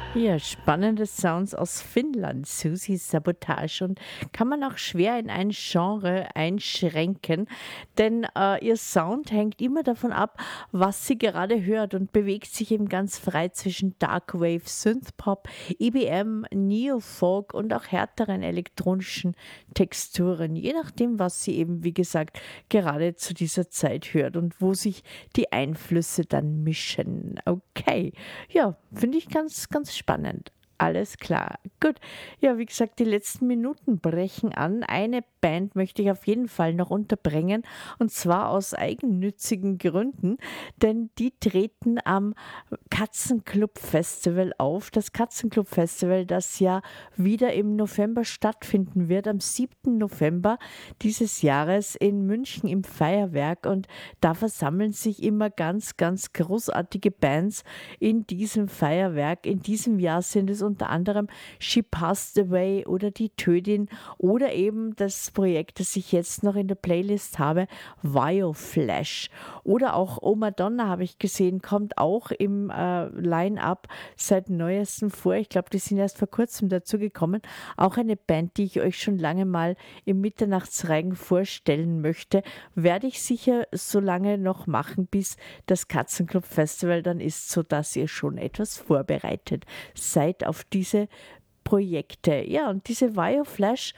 Ja, spannende Sounds aus Finnland, Susi Sabotage, und kann man auch schwer in ein Genre einschränken, denn ihr Sound hängt immer davon ab, was sie gerade hört und bewegt sich eben ganz frei zwischen Darkwave, Synthpop, EBM, Neofolk und auch härteren elektronischen Texturen, je nachdem, was sie eben, wie gesagt, gerade zu dieser Zeit hört und wo sich die Einflüsse dann mischen. Okay. Ja, finde ich ganz, ganz spannend. Alles klar. Gut. Ja, wie gesagt, die letzten Minuten brechen an. Eine Band möchte ich auf jeden Fall noch unterbringen, und zwar aus eigennützigen Gründen, denn die treten am Katzenclub Festival auf. Das Katzenclub Festival, das ja wieder im November stattfinden wird, am 7. November dieses Jahres in München im Feuerwerk, und da versammeln sich immer ganz, ganz großartige Bands in diesem Feuerwerk. In diesem Jahr sind es unter anderem She Passed Away oder die Tödin oder eben das Projekt, das ich jetzt noch in der Playlist habe, Bioflash. Oder auch Oh Madonna habe ich gesehen, kommt auch im Line-Up seit neuestem vor. Ich glaube, die sind erst vor kurzem dazugekommen. Auch eine Band, die ich euch schon lange mal im Mitternachtsreigen vorstellen möchte, werde ich sicher so lange noch machen, bis das Katzenclub Festival dann ist, sodass ihr schon etwas vorbereitet seid auf diese Projekte. Ja, und diese Bioflash,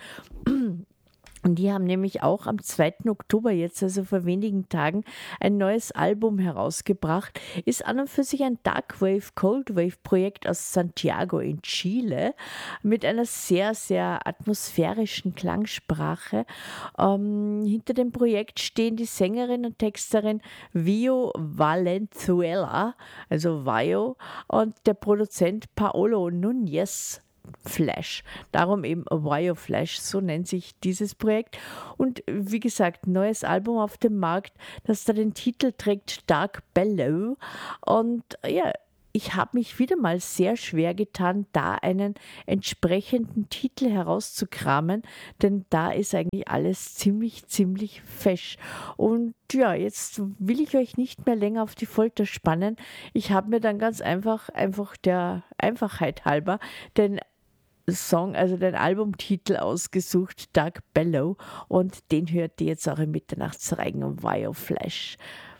und die haben nämlich auch am 2. Oktober jetzt, also vor wenigen Tagen, ein neues Album herausgebracht. Ist an und für sich ein Darkwave, Coldwave Projekt aus Santiago in Chile mit einer sehr, sehr atmosphärischen Klangsprache. Hinter dem Projekt stehen die Sängerin und Texterin Vio Valenzuela, also Vio, und der Produzent Paolo Núñez Flash. Darum eben Bioflash, so nennt sich dieses Projekt. Und wie gesagt, neues Album auf dem Markt, das da den Titel trägt, Dark Bellow. Und ja, ich habe mich wieder mal sehr schwer getan, da einen entsprechenden Titel herauszukramen, denn da ist eigentlich alles ziemlich, ziemlich fesch. Und ja, jetzt will ich euch nicht mehr länger auf die Folter spannen. Ich habe mir dann ganz einfach der Einfachheit halber den Song, also den Albumtitel ausgesucht, Dark Bellow, und den hört ihr jetzt auch im Mitternachtsreigen um Bioflash.